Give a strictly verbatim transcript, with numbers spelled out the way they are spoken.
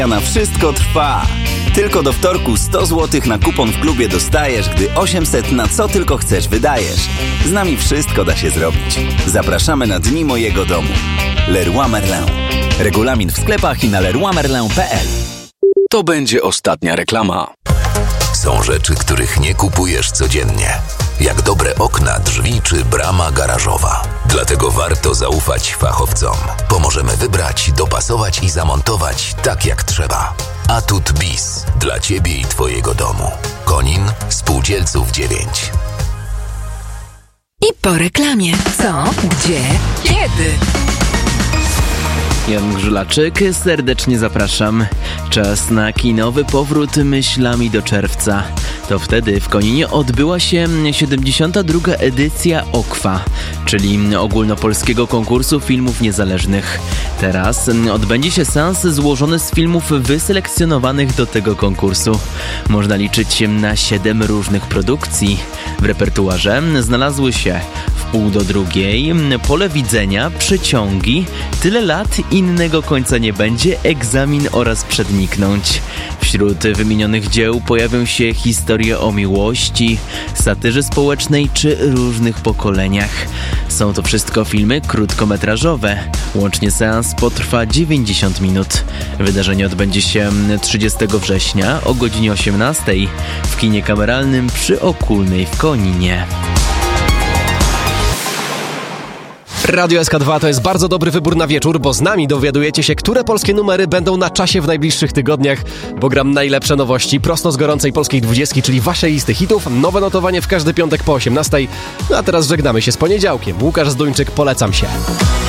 Na wszystko trwa. Tylko do wtorku sto złotych na kupon w klubie dostajesz, gdy osiemset na co tylko chcesz wydajesz. Z nami wszystko da się zrobić. Zapraszamy na Dni Mojego Domu. Leroy Merlin. Regulamin w sklepach i na leroy merlin kropka p l. To będzie ostatnia reklama. Są rzeczy, których nie kupujesz codziennie. Jak dobre okna, drzwi czy brama garażowa. Dlatego warto zaufać fachowcom. Pomożemy wybrać, dopasować i zamontować tak jak trzeba. Atut Bis. Dla Ciebie i Twojego domu. Konin, Spółdzielców dziewięć. I po reklamie. Co? Gdzie? Kiedy? Jan Grzulaczyk, serdecznie zapraszam. Czas na kinowy powrót myślami do czerwca. To wtedy w Koninie odbyła się siedemdziesiąta druga edycja OKFA, czyli Ogólnopolskiego Konkursu Filmów Niezależnych. Teraz odbędzie się seans złożony z filmów wyselekcjonowanych do tego konkursu. Można liczyć na siedem różnych produkcji. W repertuarze znalazły się Wpół do drugiej, Pole widzenia, Przeciągi, Tyle lat, Innego końca nie będzie, Egzamin oraz Przedniknąć. Wśród wymienionych dzieł pojawią się historie o miłości, satyrze społecznej czy różnych pokoleniach. Są to wszystko filmy krótkometrażowe. Łącznie seans potrwa dziewięćdziesiąt minut. Wydarzenie odbędzie się trzydziestego września o godzinie osiemnastej w kinie kameralnym przy Okulnej w Koninie. Radio S K dwa to jest bardzo dobry wybór na wieczór, bo z nami dowiadujecie się, które polskie numery będą na czasie w najbliższych tygodniach, bo gram najlepsze nowości prosto z gorącej polskiej dwudziestki, czyli wasze listy hitów, nowe notowanie w każdy piątek po osiemnastej. No a teraz żegnamy się z poniedziałkiem. Łukasz Zduńczyk, polecam się.